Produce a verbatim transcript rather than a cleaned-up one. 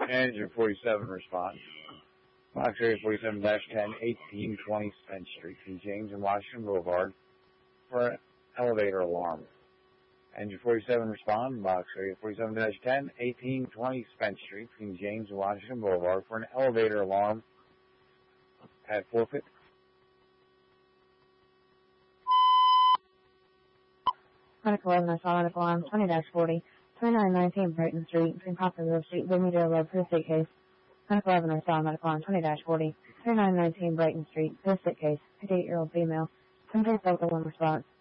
Engine forty-seven response. Box area forty-seven dash ten, eighteen twenty Spence Street, King James and Washington Boulevard for an elevator alarm. Engine forty-seven respond. Box area forty-seven dash ten, eighteen twenty Spence Street, King James and Washington Boulevard for an elevator alarm at forfeit. Medical eleven, I saw medical alarm twenty dash forty, twenty-nine nineteen Brighton Street, between Poplar Street, Bloomingdale Road, for a state case. Medical eleven, I saw medical alarm twenty dash forty, twenty-nine nineteen Brighton Street, for a state case, fifty-eight-year-old female. Ten days local one response.